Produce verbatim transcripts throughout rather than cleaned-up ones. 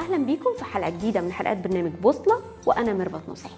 أهلا بيكم في حلقة جديدة من حلقات برنامج بوصلة، وأنا ميرفت نصحي.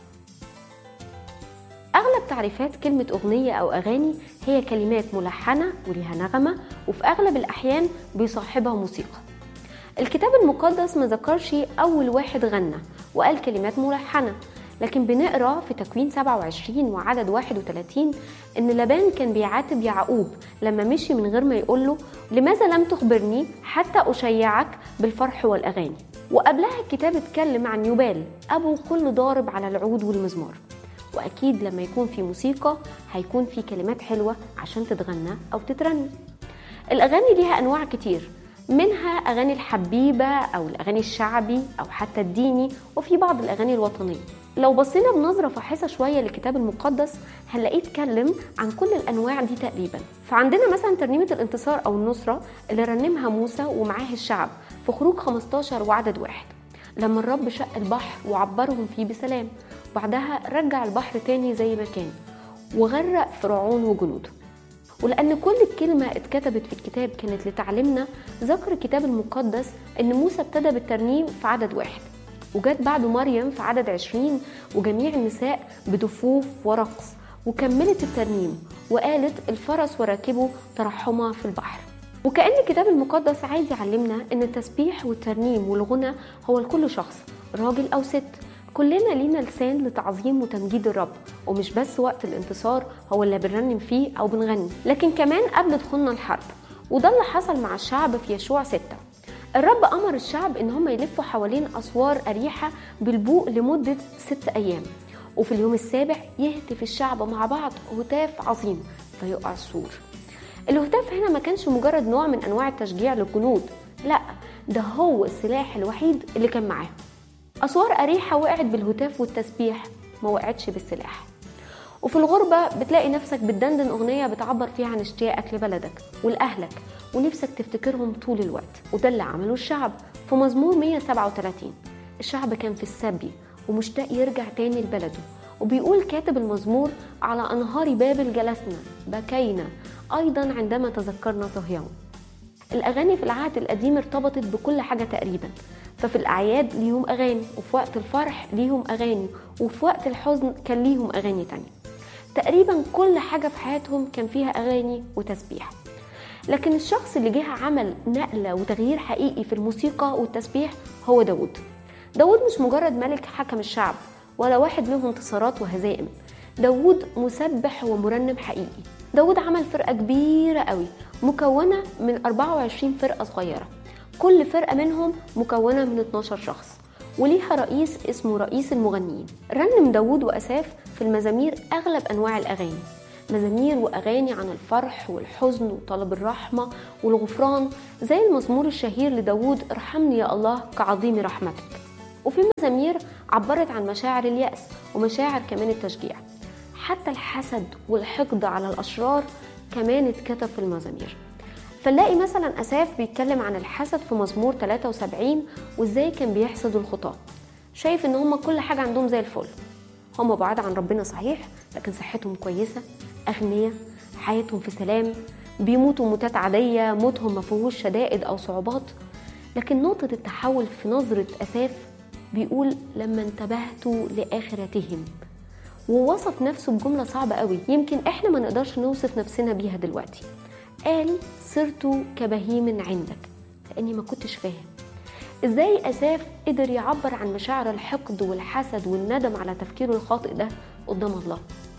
أغلب تعريفات كلمة أغنية أو أغاني هي كلمات ملحنة وليها نغمة، وفي أغلب الأحيان بيصاحبها موسيقى. الكتاب المقدس ما ذكرش أول واحد غنى وقال كلمات ملحنة، لكن بنقرأ في تكوين سبعة وعشرين وعدد واحد وثلاثين إن لابان كان بيعاتب يعقوب لما مشي من غير ما يقوله لماذا لم تخبرني حتى أشيعك بالفرح والأغاني. وقبلها الكتاب اتكلم عن يبال أبو كل ضارب على العود والمزمار. وأكيد لما يكون في موسيقى هيكون في كلمات حلوة عشان تتغنى أو تترنم. الأغاني ليها أنواع كتير، منها أغاني الحبيبة أو الأغاني الشعبي أو حتى الديني، وفي بعض الأغاني الوطنية. لو بصينا بنظرة فاحصة شوية للكتاب المقدس هنلاقيه اتكلم عن كل الأنواع دي تقريبا. فعندنا مثلا ترنيمة الانتصار أو النصرة اللي رنمها موسى ومعاه الشعب في خروج خمستاشر وعدد واحد، لما الرب شق البحر وعبرهم فيه بسلام، بعدها رجع البحر تاني زي ما كان وغرق فرعون وجنوده. ولأن كل كلمة اتكتبت في الكتاب كانت لتعلمنا، ذكر الكتاب المقدس أن موسى ابتدى بالترنيم في عدد واحد، وجات بعده مريم في عدد عشرين وجميع النساء بدفوف ورقص، وكملت الترنيم وقالت الفرس وراكبه ترحما في البحر. وكأن الكتاب المقدس عايز يعلمنا أن التسبيح والترنيم والغنى هو لكل شخص، راجل أو ست. كلنا لينا لسان لتعظيم وتمجيد الرب، ومش بس وقت الانتصار هو اللي بنرنم فيه أو بنغني، لكن كمان قبل دخولنا الحرب. وده اللي حصل مع الشعب في يشوع ستة. الرب أمر الشعب إن هم يلفوا حوالين أسوار أريحة بالبوق لمدة ست أيام، وفي اليوم السابع يهتف الشعب مع بعض هتاف عظيم فيقع السور. الهتاف هنا ما كانش مجرد نوع من أنواع التشجيع للجنود، لا، ده هو السلاح الوحيد اللي كان معاه. أسوار أريحة وقعت بالهتاف والتسبيح، ما وقعتش بالسلاح. وفي الغربة بتلاقي نفسك بتدندن أغنية بتعبر فيها عن اشتياقك لبلدك ولأهلك ونفسك تفتكرهم طول الوقت. وده اللي عمله الشعب في مزمور مية وسبعة وثلاثين. الشعب كان في السبي ومشتاق يرجع تاني لبلده، وبيقول كاتب المزمور على أنهار بابل جلسنا بكينا أيضا عندما تذكرنا صهيون. الأغاني في العهد القديم ارتبطت بكل حاجة تقريبا، ففي الأعياد ليهم أغاني، وفي وقت الفرح ليهم أغاني، وفي وقت الحزن كان ليهم أغاني تانية. تقريبا كل حاجة في حياتهم كان فيها أغاني وتسبيح. لكن الشخص اللي جه عمل نقلة وتغيير حقيقي في الموسيقى والتسبيح هو داود. داود مش مجرد ملك حكم الشعب ولا واحد له انتصارات وهزائم، داود مسبح ومرنم حقيقي. داود عمل فرقة كبيرة قوي مكونة من أربعة وعشرين فرقة صغيرة، كل فرقة منهم مكونة من اتناشر شخص، وليها رئيس اسمه رئيس المغنيين. رنم داود وأساف في المزامير أغلب أنواع الأغاني، مزامير وأغاني عن الفرح والحزن وطلب الرحمة والغفران، زي المزمور الشهير لداود ارحمني يا الله كعظيم رحمتك. وفي مزامير عبرت عن مشاعر اليأس ومشاعر كمان التشجيع. حتى الحسد والحقد على الأشرار كمان اتكتب في المزامير. فنلاقي مثلا أساف بيتكلم عن الحسد في مزمور ثلاثة وسبعين وإزاي كان بيحسدوا الخطاة، شايف إن هم كل حاجة عندهم زي الفل، هم بعاد عن ربنا صحيح لكن صحتهم كويسة، أغنياء، حياتهم في سلام، بيموتوا موتات عادية، موتهم ما فيهوش شدائد أو صعوبات. لكن نقطة التحول في نظرة أساف بيقول لما انتبهتوا لآخرتهم، ووصف نفسه بجملة صعبة قوي يمكن إحنا ما نقدرش نوصف نفسنا بيها دلوقتي. قال صرت كبهيم عندك، لأني ما كنتش فاهم إزاي أساف قدر يعبر عن مشاعر الحقد والحسد والندم على تفكيره الخاطئ ده قدام الله.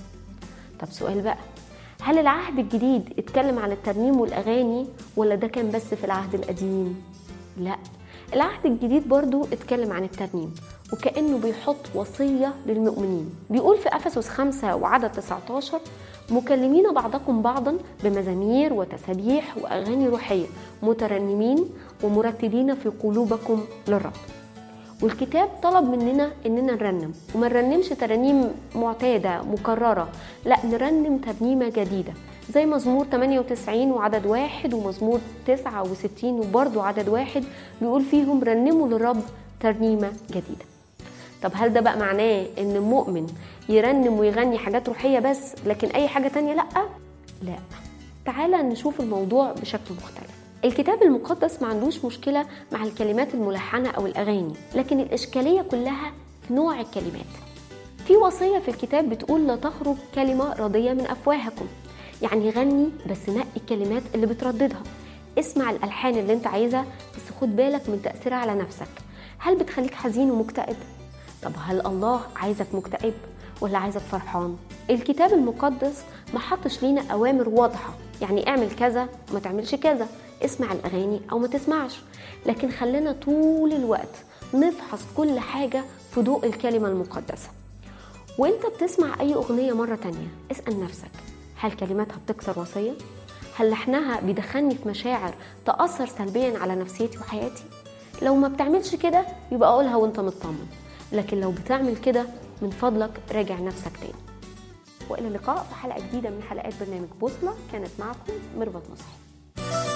طب سؤال بقى، هل العهد الجديد اتكلم عن الترنيم والأغاني ولا ده كان بس في العهد القديم؟ لا، العهد الجديد برضو اتكلم عن الترنيم، وكأنه بيحط وصية للمؤمنين. بيقول في أفسس خمسة وعدد تسعة عشر مكلمين بعضكم بعضا بمزامير وتسبيح وأغاني روحية مترنمين ومرتلين في قلوبكم للرب. والكتاب طلب مننا إننا نرنم، وما نرنمش ترانيم معتادة مكررة، لا، نرنم ترنيمة جديدة زي مزمور ثمانية وتسعين وعدد واحد ومزمور تسعة وستين وبرضو عدد واحد بيقول فيهم رنموا للرب ترنيمة جديدة. طب هل ده بقى معناه ان المؤمن يرنم ويغني حاجات روحية بس لكن اي حاجة تانية لا؟ لا، تعالى نشوف الموضوع بشكل مختلف. الكتاب المقدس ما عندوش مشكلة مع الكلمات الملحنة أو الأغاني، لكن الإشكالية كلها في نوع الكلمات. في وصية في الكتاب بتقول لا تخرج كلمة راضية من أفواهكم، يعني غني بس نقي الكلمات اللي بترددها. اسمع الألحان اللي انت عايزها، بس خد بالك من تأثيرها على نفسك. هل بتخليك حزين ومكتئب؟ طب هل الله عايزك مكتئب ولا عايزك فرحان؟ الكتاب المقدس ما حطش لينا أوامر واضحة، يعني اعمل كذا وما تعملش كذا، اسمع الأغاني أو ما تسمعش، لكن خلينا طول الوقت نفحص كل حاجة في ضوء الكلمة المقدسة. وانت بتسمع أي أغنية مرة تانية اسأل نفسك، هل كلماتها بتكسر وصية؟ هل لحنها بيدخلني في مشاعر تأثر سلبيا على نفسيتي وحياتي؟ لو ما بتعملش كده يبقى قولها وانت مطمن، لكن لو بتعمل كده من فضلك راجع نفسك تاني. وإلى اللقاء في حلقة جديدة من حلقات برنامج بوصلة. كانت معكم ميرفت نصحي.